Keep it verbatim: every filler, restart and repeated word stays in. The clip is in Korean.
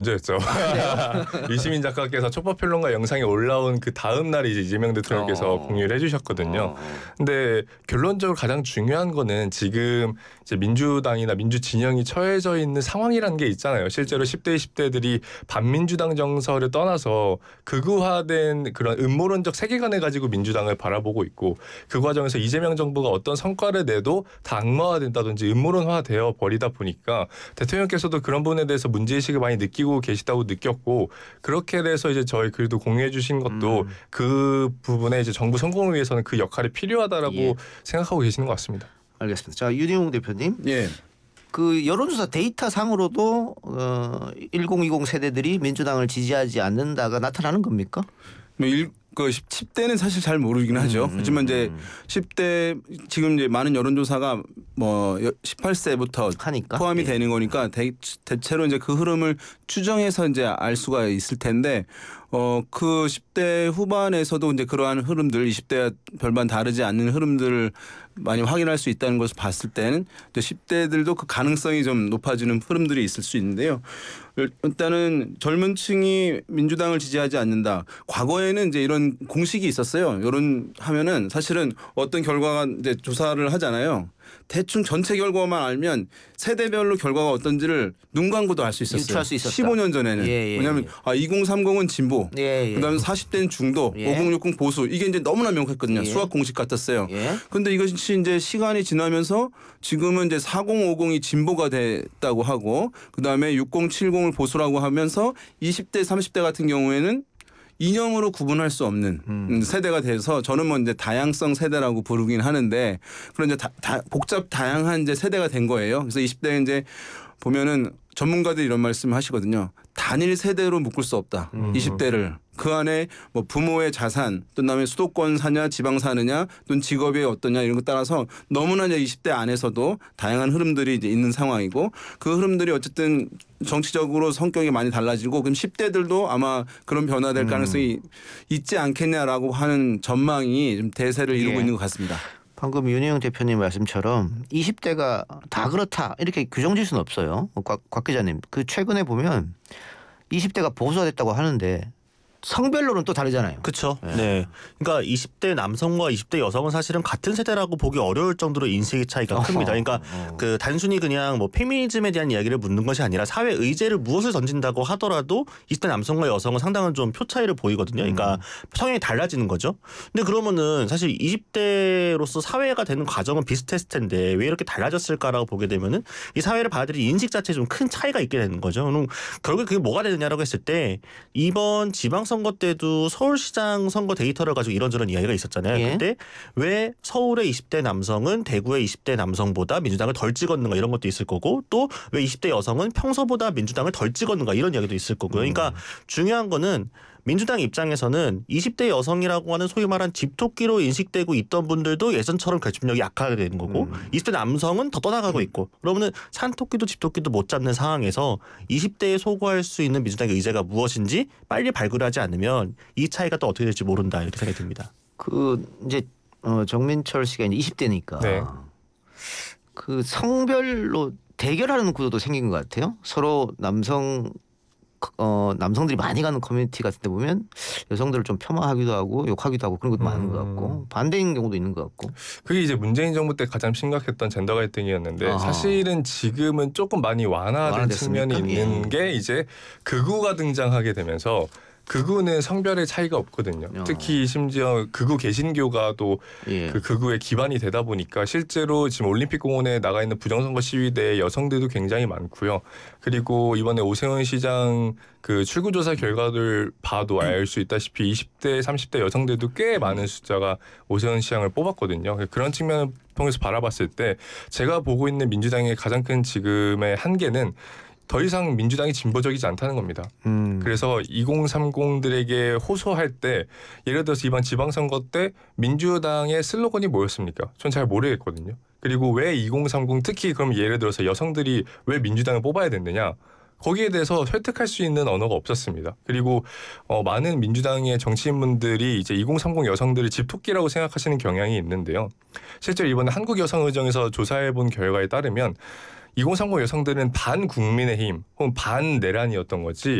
문제였죠. 유시민 작가께서 촉법평론가 영상이 올라온 그 다음 날에 이제 이재명 대통령께서 어. 공유를 해주셨거든요. 어. 근데 결론적으로 가장 중요한 거는 지금 이제 민주당이나 민주 진영이 처해져 있는 상황이라는 게 있잖아요. 실제로 십 대, 이십 대들이 반민주당 정서를 떠나서 극우화된 그런 음모론적 세계관을 가지고 민주당을 바라보고 있고 그 과정에서 이재명 정부가 어떤 성과를 내도 다 악마화된다든지 음모론화되어 버리다 보니까 대통령께서도 그런 부분에 대해서 문제의식을 많이 느끼고 계시다고 느꼈고 그렇게 돼서 이제 저희 글도 공유해 주신 것도 음. 그 부분에 이제 정부 성공을 위해서는 그 역할이 필요하다라고 예. 생각하고 계시는 것 같습니다. 알겠습니다. 자, 윤희용 대표님. 예. 그 여론조사 데이터 상으로도 어, 일공이공 세대들이 민주당을 지지하지 않는다가 나타나는 겁니까? 뭐 일, 그 십 대는 사실 잘 모르긴 하죠. 음, 하지만 이제 음. 십 대 지금 이제 많은 여론조사가 뭐 십팔 세부터 하니까? 포함이 예. 되는 거니까 대, 대체로 이제 그 흐름을 추정해서 이제 알 수가 있을 텐데 어, 그 십 대 후반에서도 이제 그러한 흐름들 이십 대와 별반 다르지 않는 흐름들을 많이 확인할 수 있다는 것을 봤을 때는 십 대들도 그 가능성이 좀 높아지는 흐름들이 있을 수 있는데요. 일단은 젊은 층이 민주당을 지지하지 않는다. 과거에는 이제 이런 공식이 있었어요. 여론 하면은 사실은 어떤 결과가 이제 조사를 하잖아요. 대충 전체 결과만 알면 세대별로 결과가 어떤지를 눈 감고도 알 수 있었어요. 유추할 수 있었다. 십오 년 전에는. 예, 예, 왜냐하면 예. 아, 이공삼공은 진보, 예, 예. 그다음에 사십 대는 중도, 예. 오공육공 보수. 이게 이제 너무나 명확했거든요. 예. 수학 공식 같았어요. 예. 그런데 이것이 이제 시간이 지나면서 지금은 이제 사공, 오공이 진보가 됐다고 하고 그다음에 육공, 칠공을 보수라고 하면서 이십 대, 삼십 대 같은 경우에는 이념으로 구분할 수 없는 음. 세대가 돼서 저는 뭐 이제 다양성 세대라고 부르긴 하는데 그런 이제 다, 다, 복잡 다양한 이제 세대가 된 거예요. 그래서 이십 대 이제 보면은 전문가들이 이런 말씀 하시거든요. 단일 세대로 묶을 수 없다. 음. 이십 대를. 그 안에 뭐 부모의 자산, 또 그다음에 수도권 사냐, 지방 사느냐, 또는 직업이 어떠냐 이런 것 따라서 너무나 이제 이십 대 안에서도 다양한 흐름들이 이제 있는 상황이고 그 흐름들이 어쨌든 정치적으로 성격이 많이 달라지고 그럼 십 대들도 아마 그런 변화될 가능성이 음. 있지 않겠냐라고 하는 전망이 좀 대세를 이루고 예. 있는 것 같습니다. 방금 윤희용 대표님 말씀처럼 이십 대가 다 그렇다 이렇게 규정질 수는 없어요. 곽, 곽 기자님. 그 최근에 보면 이십 대가 보수가 됐다고 하는데 성별로는 또 다르잖아요. 그렇죠. 네. 네. 그러니까 이십 대 남성과 이십 대 여성은 사실은 같은 세대라고 보기 어려울 정도로 인식의 차이가 어허. 큽니다. 그러니까 어. 그 단순히 그냥 뭐 페미니즘에 대한 이야기를 묻는 것이 아니라 사회 의제를 무엇을 던진다고 하더라도 이십 대 남성과 여성은 상당한 좀 표 차이를 보이거든요. 그러니까 음. 성향이 달라지는 거죠. 근데 그러면은 사실 이십 대로서 사회가 되는 과정은 비슷했을 텐데 왜 이렇게 달라졌을까라고 보게 되면은 이 사회를 받아들인 인식 자체에 좀 큰 차이가 있게 되는 거죠. 그럼 결국에 그게 뭐가 되느냐라고 했을 때 이번 지방 선거 때도 서울시장 선거 데이터를 가지고 이런저런 이야기가 있었잖아요. 예. 그때 왜 서울의 이십 대 남성은 대구의 이십 대 남성보다 민주당을 덜 찍었는가 이런 것도 있을 거고 또 왜 이십 대 여성은 평소보다 민주당을 덜 찍었는가 이런 이야기도 있을 거고요. 그러니까 음. 중요한 거는 민주당 입장에서는 이십 대 여성이라고 하는 소위 말한 집토끼로 인식되고 있던 분들도 예전처럼 결집력이 약하게 되는 거고 음. 이십 대 남성은 더 떠나가고 음. 있고 그러면은 산토끼도 집토끼도 못 잡는 상황에서 이십 대에 소구할 수 있는 민주당의 의제가 무엇인지 빨리 발굴하지 않으면 이 차이가 또 어떻게 될지 모른다 이렇게 생각이 듭니다. 그 이제 어, 정민철 씨가 이제 이십 대니까 네. 그 성별로 대결하는 구도도 생긴 것 같아요. 서로 남성 어, 남성들이 많이 가는 커뮤니티 같은 데 보면 여성들을 좀 폄하하기도 하고 욕하기도 하고 그런 것도 음. 많은 것 같고 반대인 경우도 있는 것 같고 그게 이제 문재인 정부 때 가장 심각했던 젠더 갈등이었는데 아하. 사실은 지금은 조금 많이 완화된 측면이 있는 예. 게 이제 극우가 등장하게 되면서 극우는 성별의 차이가 없거든요. 어. 특히 심지어 극우 개신교가 또 그 예. 극우의 기반이 되다 보니까 실제로 지금 올림픽공원에 나가 있는 부정선거 시위대에 여성들도 굉장히 많고요. 그리고 이번에 오세훈 시장 그 출구조사 결과를 봐도 알 수 있다시피 이십 대, 삼십 대 여성들도 꽤 많은 숫자가 오세훈 시장을 뽑았거든요. 그런 측면을 통해서 바라봤을 때 제가 보고 있는 민주당의 가장 큰 지금의 한계는 더 이상 민주당이 진보적이지 않다는 겁니다. 음. 그래서 이공삼공들에게 호소할 때 예를 들어서 이번 지방선거 때 민주당의 슬로건이 뭐였습니까? 전 잘 모르겠거든요. 그리고 왜 이공삼공 특히 그럼 예를 들어서 여성들이 왜 민주당을 뽑아야 됐느냐? 거기에 대해서 설득할 수 있는 언어가 없었습니다. 그리고 어, 많은 민주당의 정치인분들이 이제 이공삼공 여성들을 집토끼라고 생각하시는 경향이 있는데요. 실제로 이번에 한국여성의정에서 조사해본 결과에 따르면 이공삼공 여성들은 반 국민의힘 혹은 반 내란이었던 거지